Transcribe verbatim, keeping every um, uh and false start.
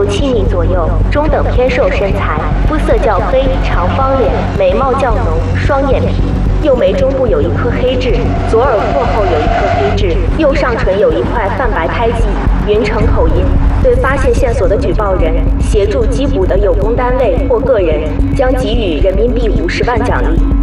七米左右，中等偏瘦身材，肤色较黑，长方脸，眉毛较浓，双眼皮。右眉中部有一颗黑痣，左耳廓后有一颗黑痣，右上唇有一块泛白胎记。云城口音。对发现线索的举报人，协助缉捕的有功单位或个人，将给予人民币五十万奖励。